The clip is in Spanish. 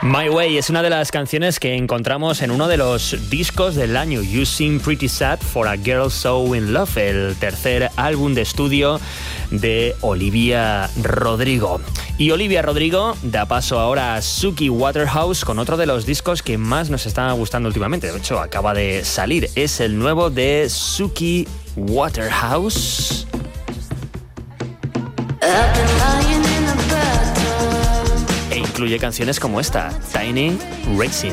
My Way es una de las canciones que encontramos en uno de los discos del año, You Seem Pretty Sad for a Girl So In Love, el tercer álbum de estudio de Olivia Rodrigo. Y Olivia Rodrigo da paso ahora a Suki Waterhouse con otro de los discos que más nos está gustando últimamente. De hecho, acaba de salir. Es el nuevo de Suki Waterhouse. E incluye canciones como esta, Tiny Racing.